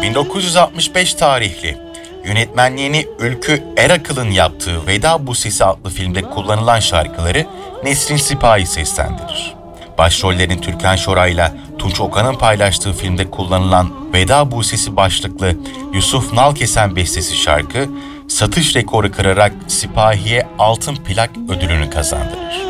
1965 tarihli, yönetmenliğini Ülkü Erakıl'ın yaptığı Veda Busesi adlı filmde kullanılan şarkıları Nesrin Sipahi seslendirir. Başrollerin Türkan Şoray'la Tunç Okan'ın paylaştığı filmde kullanılan Veda Busesi başlıklı Yusuf Nalkesen bestesi şarkı, satış rekoru kırarak Sipahi'ye altın plak ödülünü kazandırır.